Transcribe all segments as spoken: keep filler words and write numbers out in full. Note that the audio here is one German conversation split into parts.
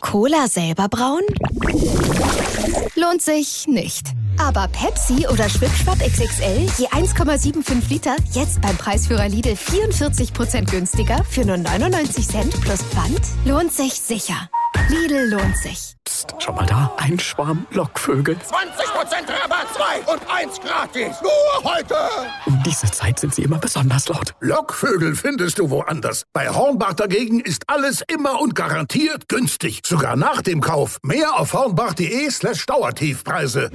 Cola selber brauen? Lohnt sich nicht. Aber Pepsi oder Schwipschwapp X X L, je eins Komma fünfundsiebzig Liter, jetzt beim Preisführer Lidl vierundvierzig Prozent günstiger für nur neunundneunzig Cent plus Pfand? Lohnt sich sicher. Lidl lohnt sich. Psst, schau mal da, ein Schwarm Lockvögel. zwanzig Prozent Rabatt, zwei und eins gratis. Nur heute. Um diese Zeit sind sie immer besonders laut. Lockvögel findest du woanders. Bei Hornbach dagegen ist alles immer und garantiert günstig. Sogar nach dem Kauf. Mehr auf hornbach.de slash Dauertiefpreise.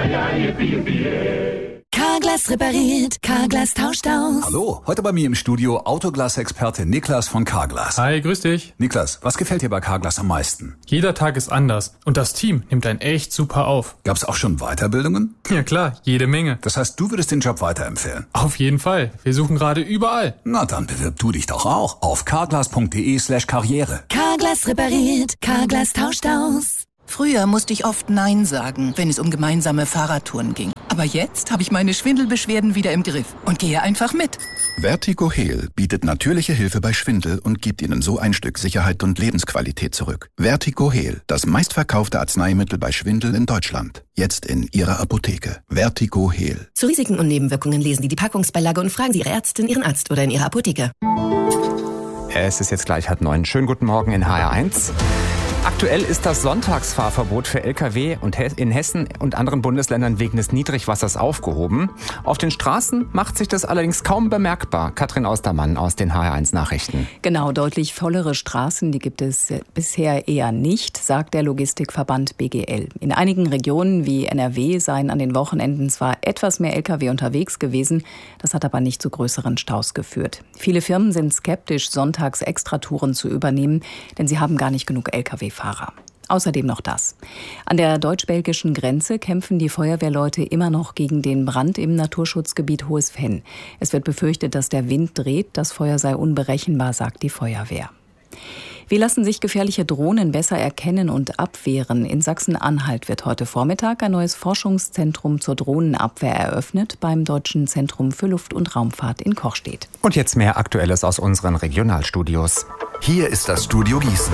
Carglass repariert, Carglass tauscht aus. Hallo, heute bei mir im Studio Autoglas-Experte Niklas von Carglass. Hi, grüß dich. Niklas, was gefällt dir bei Carglass am meisten? Jeder Tag ist anders und das Team nimmt einen echt super auf. Gab's auch schon Weiterbildungen? Ja klar, jede Menge. Das heißt, du würdest den Job weiterempfehlen? Auf jeden Fall. Wir suchen gerade überall. Na, dann bewirb du dich doch auch auf carglass.de slash karriere. Carglass repariert, Carglass tauscht aus. Früher musste ich oft Nein sagen, wenn es um gemeinsame Fahrradtouren ging. Aber jetzt habe ich meine Schwindelbeschwerden wieder im Griff und gehe einfach mit. Vertigo Heal bietet natürliche Hilfe bei Schwindel und gibt Ihnen so ein Stück Sicherheit und Lebensqualität zurück. Vertigo Heal, das meistverkaufte Arzneimittel bei Schwindel in Deutschland. Jetzt in Ihrer Apotheke. Vertigo Heal. Zu Risiken und Nebenwirkungen lesen Sie die Packungsbeilage und fragen Sie Ihre Ärztin, Ihren Arzt oder in Ihrer Apotheke. Es ist jetzt gleich halb neun. Schönen guten Morgen in H R eins. Aktuell ist das Sonntagsfahrverbot für L K W und in Hessen und anderen Bundesländern wegen des Niedrigwassers aufgehoben. Auf den Straßen macht sich das allerdings kaum bemerkbar. Katrin Austermann aus den H R eins Nachrichten. Genau, deutlich vollere Straßen, die gibt es bisher eher nicht, sagt der Logistikverband B G L. In einigen Regionen wie N R W seien an den Wochenenden zwar etwas mehr L K W unterwegs gewesen, das hat aber nicht zu größeren Staus geführt. Viele Firmen sind skeptisch, sonntags Extratouren zu übernehmen, denn sie haben gar nicht genug L K W Fahrer. Außerdem noch das. An der deutsch-belgischen Grenze kämpfen die Feuerwehrleute immer noch gegen den Brand im Naturschutzgebiet Hohes Venn. Es wird befürchtet, dass der Wind dreht. Das Feuer sei unberechenbar, sagt die Feuerwehr. Wie lassen sich gefährliche Drohnen besser erkennen und abwehren? In Sachsen-Anhalt wird heute Vormittag ein neues Forschungszentrum zur Drohnenabwehr eröffnet beim Deutschen Zentrum für Luft- und Raumfahrt in Kochstedt. Und jetzt mehr Aktuelles aus unseren Regionalstudios. Hier ist das Studio Gießen.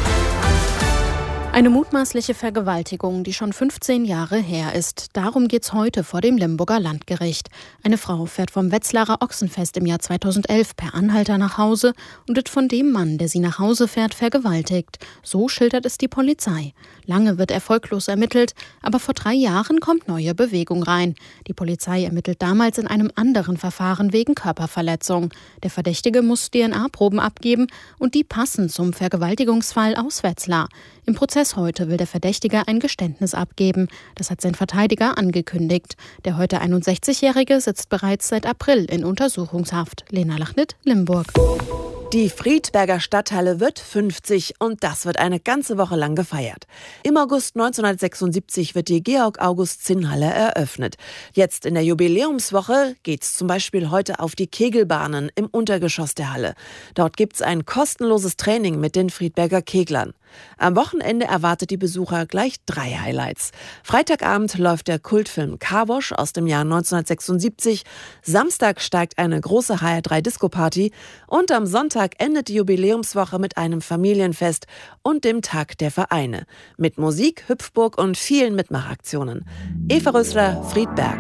Eine mutmaßliche Vergewaltigung, die schon fünfzehn Jahre her ist. Darum geht's heute vor dem Limburger Landgericht. Eine Frau fährt vom Wetzlarer Ochsenfest im Jahr zweitausendelf per Anhalter nach Hause und wird von dem Mann, der sie nach Hause fährt, vergewaltigt. So schildert es die Polizei. Lange wird erfolglos ermittelt, aber vor drei Jahren kommt neue Bewegung rein. Die Polizei ermittelt damals in einem anderen Verfahren wegen Körperverletzung. Der Verdächtige muss D N A-Proben abgeben und die passen zum Vergewaltigungsfall aus Wetzlar. Im Prozess heute will der Verdächtige ein Geständnis abgeben. Das hat sein Verteidiger angekündigt. Der heute einundsechzigjährige sitzt bereits seit April in Untersuchungshaft. Lena Lachnit, Limburg. Die Friedberger Stadthalle wird fünfzig und das wird eine ganze Woche lang gefeiert. Im August neunzehnhundertsechsundsiebzig wird die Georg-August-Zinn-Halle eröffnet. Jetzt in der Jubiläumswoche geht's zum Beispiel heute auf die Kegelbahnen im Untergeschoss der Halle. Dort gibt's ein kostenloses Training mit den Friedberger Keglern. Am Wochenende erwartet die Besucher gleich drei Highlights. Freitagabend läuft der Kultfilm Carwash aus dem Jahr neunzehnhundertsechsundsiebzig. Samstag steigt eine große H R drei Disco-Party und am Sonntag endet die Jubiläumswoche mit einem Familienfest und dem Tag der Vereine. Mit Musik, Hüpfburg und vielen Mitmachaktionen. Eva Rösler, Friedberg.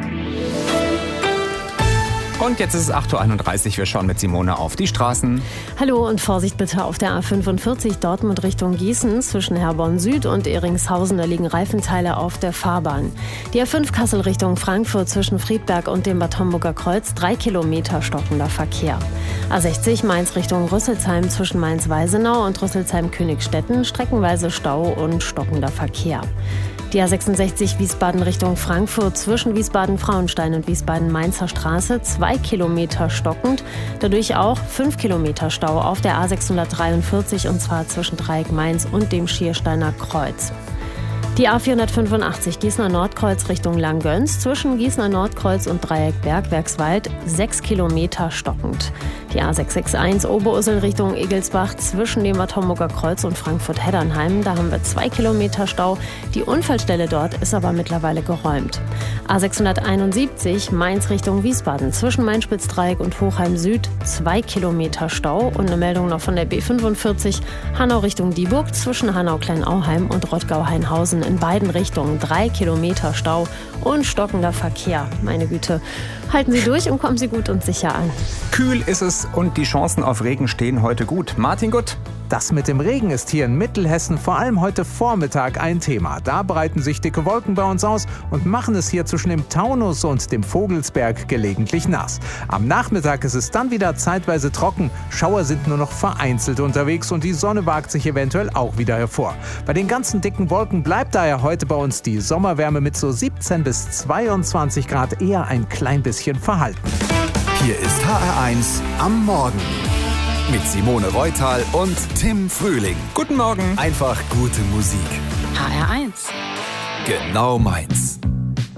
Und jetzt ist es acht Uhr einunddreißig. Wir schauen mit Simone auf die Straßen. Hallo und Vorsicht bitte auf der A fünfundvierzig Dortmund Richtung Gießen. Zwischen Herborn Süd und Eringshausen, da liegen Reifenteile auf der Fahrbahn. Die A fünf Kassel Richtung Frankfurt zwischen Friedberg und dem Bad Homburger Kreuz. Drei Kilometer stockender Verkehr. A sechzig Mainz Richtung Rüsselsheim zwischen Mainz-Weisenau und Rüsselsheim-Königstetten. Streckenweise Stau und stockender Verkehr. Die A sechsundsechzig Wiesbaden Richtung Frankfurt zwischen Wiesbaden-Frauenstein und Wiesbaden-Mainzer Straße, zwei Kilometer stockend, dadurch auch fünf Kilometer Stau auf der A sechshundertdreiundvierzig und zwar zwischen Dreieck Mainz und dem Schiersteiner Kreuz. Die A vierhundertfünfundachtzig Gießener Nordkreuz Richtung Langgöns zwischen Gießener Nordkreuz und Dreieck Bergwerkswald, sechs Kilometer stockend. Die A sechs sechs eins Oberursel Richtung Egelsbach zwischen dem Bad Homburger Kreuz und Frankfurt-Heddernheim. Da haben wir zwei Kilometer Stau. Die Unfallstelle dort ist aber mittlerweile geräumt. A sechshunderteinundsiebzig Mainz Richtung Wiesbaden zwischen Main-Spitz-Dreieck und Hochheim Süd. Zwei Kilometer Stau. Und eine Meldung noch von der B fünfundvierzig Hanau Richtung Dieburg zwischen Hanau-Kleinauheim und Rottgau-Hainhausen. In beiden Richtungen drei Kilometer Stau und stockender Verkehr. Meine Güte. Halten Sie durch und kommen Sie gut und sicher an. Kühl ist es und die Chancen auf Regen stehen heute gut. Martin Gutt. Das mit dem Regen ist hier in Mittelhessen vor allem heute Vormittag ein Thema. Da breiten sich dicke Wolken bei uns aus und machen es hier zwischen dem Taunus und dem Vogelsberg gelegentlich nass. Am Nachmittag ist es dann wieder zeitweise trocken. Schauer sind nur noch vereinzelt unterwegs und die Sonne wagt sich eventuell auch wieder hervor. Bei den ganzen dicken Wolken bleibt daher heute bei uns die Sommerwärme mit so siebzehn bis zweiundzwanzig Grad eher ein klein bisschen verhalten. Hier ist H R eins am Morgen. Mit Simone Reutal und Tim Frühling. Guten Morgen. Einfach gute Musik. H R eins. Genau meins.